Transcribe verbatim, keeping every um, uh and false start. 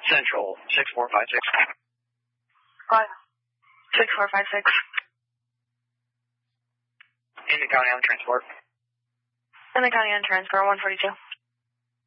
Central, six four five six. Five. six four five six. In the county on transport. In the county on transport, one forty-two.